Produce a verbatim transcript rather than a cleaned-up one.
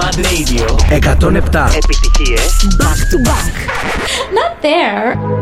Mad Radio εκατόν επτά. Επιτυχίες Back to back. Not there.